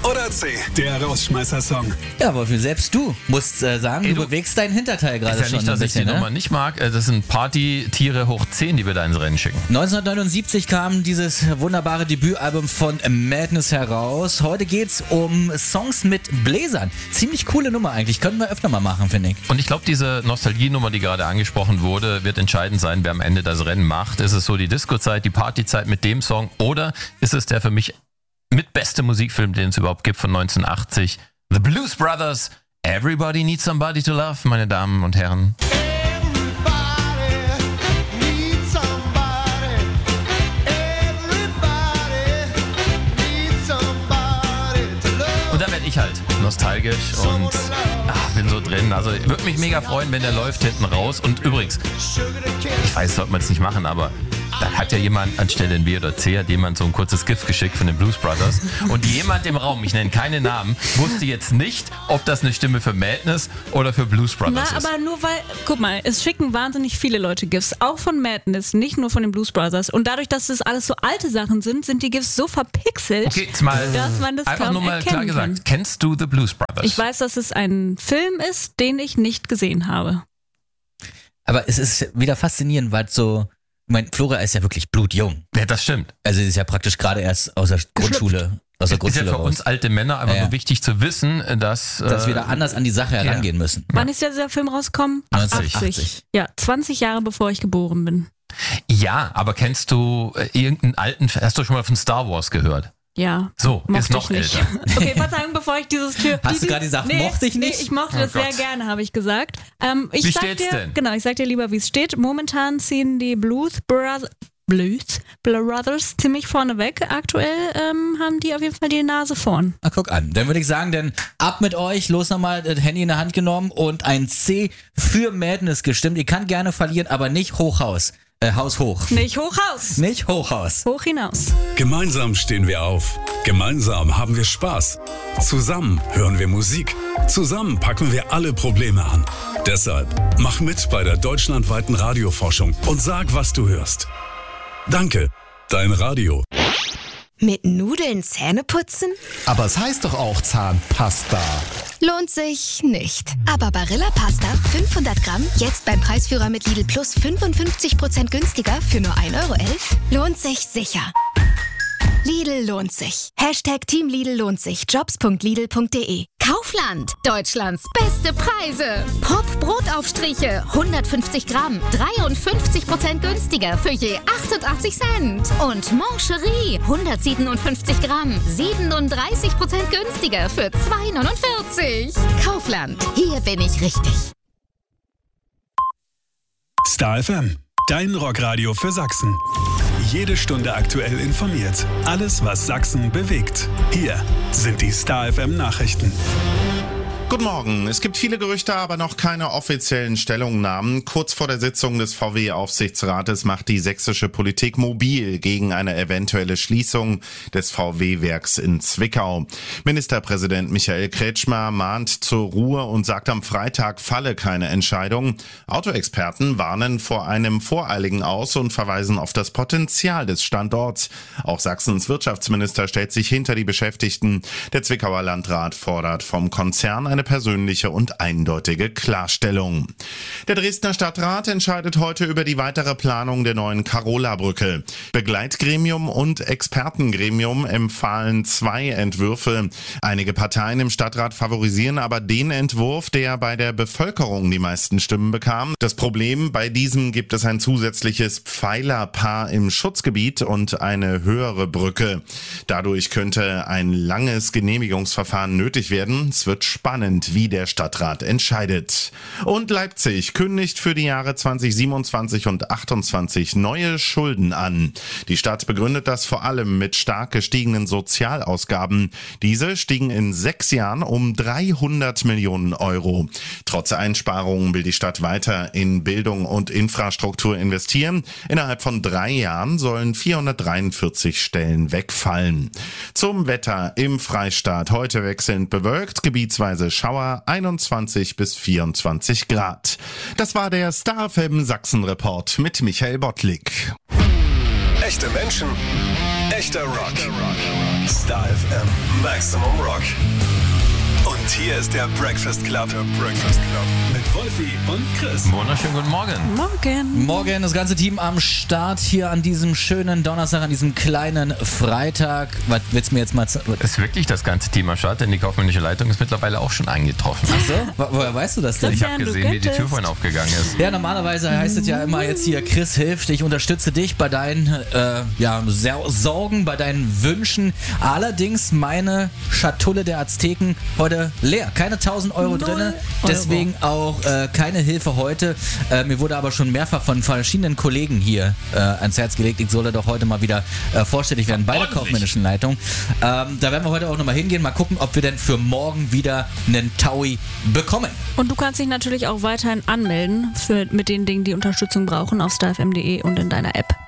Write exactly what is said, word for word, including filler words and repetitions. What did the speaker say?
oder C, der Rausschmeißer-Song? Ja, Wolfi, selbst du musst äh, sagen, Ey, du, du bewegst deinen Hinterteil gerade Ist ja schon nicht, ein dass ich bisschen, die ne? Nummer nicht mag. Das sind Party-Tiere hoch zehn, die wir da ins Rennen schicken. neunzehnhundertneunundsiebzig kam dieses wunderbare Debütalbum von Madness heraus. Heute geht's um Songs mit Bläsern. Ziemlich coole Nummer eigentlich. Können wir öfter mal machen, finde ich. Und ich glaube, diese Nostalgienummer, die gerade angesprochen wurde, wird entscheidend sein, wer am Ende das Rennen macht. Ist es so die Disco-Zeit, die Partyzeit mit dem Song oder ist es der für mich mit beste Musikfilm, den es überhaupt gibt, von neunzehnhundertachtzig? The Blues Brothers, Everybody Needs Somebody to Love, meine Damen und Herren. Und da werde ich halt nostalgisch und ach, bin so drin. Also würde mich mega freuen, wenn der läuft hinten raus. Und übrigens, ich weiß, sollte man es nicht machen, aber da hat ja jemand anstelle in B oder C, hat jemand so ein kurzes GIF geschickt von den Blues Brothers. Und jemand im Raum, ich nenne keine Namen, wusste jetzt nicht, ob das eine Stimme für Madness oder für Blues Brothers Na, ist. aber nur weil, guck mal, es schicken wahnsinnig viele Leute GIFs, auch von Madness, nicht nur von den Blues Brothers. Und dadurch, dass das alles so alte Sachen sind, sind die GIFs so verpixelt, Okay, jetzt mal dass man das einfach kaum nur mal klar erkennen gesagt. kann. Kennst du The Blues Brothers? Ich weiß, dass es ein Film ist, den ich nicht gesehen habe. Aber es ist wieder faszinierend, weil so, ich meine, Flora ist ja wirklich blutjung. Ja, das stimmt. Also sie ist ja praktisch gerade erst aus der Grundschule, aus der Ist ja Grundschule für raus. uns alte Männer aber Ja, ja. nur wichtig zu wissen, dass, Dass äh, wir da anders an die Sache herangehen müssen. Wann ist dieser Film rausgekommen? achtzig. achtzig. Ja, zwanzig Jahre bevor ich geboren bin. Ja, aber kennst du äh, irgendeinen alten, hast du schon mal von Star Wars gehört? Ja. So, Mochte ist noch ich nicht. älter. Okay, Verzeihung, bevor ich dieses Tür... Hast du gerade gesagt, mochte ich nicht? Nee, ich mochte Oh das sehr Gott. gerne, habe ich gesagt. Ähm, ich Wie sag steht's dir, denn? Genau, ich sag dir lieber, wie es steht. Momentan ziehen die Blues Brothers... Blues Brothers ziemlich vorne weg. Aktuell ähm, haben die auf jeden Fall die Nase vorn. Ah, guck an. Dann würde ich sagen, dann ab mit euch, los nochmal, das Handy in der Hand genommen und ein C für Madness gestimmt. Ihr kann gerne verlieren, aber nicht Hochhaus. Äh, Haus hoch. Nicht Hochhaus. Nicht Hochhaus. Hoch hinaus. Gemeinsam stehen wir auf. Gemeinsam haben wir Spaß. Zusammen hören wir Musik. Zusammen packen wir alle Probleme an. Deshalb mach mit bei der deutschlandweiten Radioforschung und sag, was du hörst. Danke, dein Radio. Mit Nudeln Zähne putzen? Aber es heißt doch auch Zahnpasta. Lohnt sich nicht. Aber Barilla Pasta fünfhundert Gramm, jetzt beim Preisführer mit Lidl Plus fünfundfünfzig Prozent günstiger für nur ein Euro elf, lohnt sich sicher. Lidl lohnt sich. Hashtag Team Lidl lohnt sich. Jobs punkt lidl punkt de. Kaufland. Deutschlands beste Preise. Pop Brotaufstriche. hundertfünfzig Gramm. dreiundfünfzig Prozent günstiger für je achtundachtzig Cent. Und Mancherie. hundertsiebenundfünfzig Gramm. siebenunddreißig Prozent günstiger für zwei neunundvierzig. Kaufland. Hier bin ich richtig. Star F M, dein Rockradio für Sachsen. Jede Stunde aktuell informiert. Alles, was Sachsen bewegt. Hier sind die Star F M Nachrichten. Guten Morgen. Es gibt viele Gerüchte, aber noch keine offiziellen Stellungnahmen. Kurz vor der Sitzung des V W-Aufsichtsrates macht die sächsische Politik mobil gegen eine eventuelle Schließung des V W-Werks in Zwickau. Ministerpräsident Michael Kretschmer mahnt zur Ruhe und sagt, am Freitag falle keine Entscheidung. Autoexperten warnen vor einem voreiligen Aus und verweisen auf das Potenzial des Standorts. Auch Sachsens Wirtschaftsminister stellt sich hinter die Beschäftigten. Der Zwickauer Landrat fordert vom Konzern eine persönliche und eindeutige Klarstellung. Der Dresdner Stadtrat entscheidet heute über die weitere Planung der neuen Karola-Brücke. Begleitgremium und Expertengremium empfahlen zwei Entwürfe. Einige Parteien im Stadtrat favorisieren aber den Entwurf, der bei der Bevölkerung die meisten Stimmen bekam. Das Problem, bei diesem gibt es ein zusätzliches Pfeilerpaar im Schutzgebiet und eine höhere Brücke. Dadurch könnte ein langes Genehmigungsverfahren nötig werden. Es wird spannend, wie der Stadtrat entscheidet. Und Leipzig kündigt für die Jahre zweitausendsiebenundzwanzig und achtundzwanzig neue Schulden an. Die Stadt begründet das vor allem mit stark gestiegenen Sozialausgaben. Diese stiegen in sechs Jahren um dreihundert Millionen Euro. Trotz Einsparungen will die Stadt weiter in Bildung und Infrastruktur investieren. Innerhalb von drei Jahren sollen vierhundertdreiundvierzig Stellen wegfallen. Zum Wetter im Freistaat. Heute wechselnd bewölkt, gebietsweise Schauer, einundzwanzig bis vierundzwanzig Grad. Das war der Star F M Sachsen-Report mit Michael Bottlik. Echte Menschen, echter Rock. Star F M Maximum Rock. Und hier ist der Breakfast Club. Der Breakfast Club. Mit Wolfi und Chris. Wunderschönen guten Morgen. Morgen. Morgen das ganze Team am Start hier an diesem schönen Donnerstag, an diesem kleinen Freitag. Was willst du mir jetzt mal zeigen? Ist wirklich das ganze Team am Start, denn die kaufmännische Leitung ist mittlerweile auch schon eingetroffen. Ach so? Wo- Woher weißt du das denn? Ich habe Christian, du gesehen, wie die Tür göttest. vorhin aufgegangen ist. Ja, normalerweise heißt es ja immer jetzt hier, Chris hilft, ich unterstütze dich bei deinen äh, ja, Ser- Sorgen, bei deinen Wünschen. Allerdings meine Schatulle der Azteken heute leer. Keine tausend Euro Null drin, Euro. deswegen auch äh, keine Hilfe heute. Äh, mir wurde aber schon mehrfach von verschiedenen Kollegen hier äh, ans Herz gelegt, ich solle doch heute mal wieder äh, vorstellig werden bei der kaufmännischen Leitung. Ähm, da werden wir heute auch nochmal hingehen, mal gucken, ob wir denn für morgen wieder einen Taui bekommen. Und du kannst dich natürlich auch weiterhin anmelden für, mit den Dingen, die Unterstützung brauchen auf starfm punkt de und in deiner App.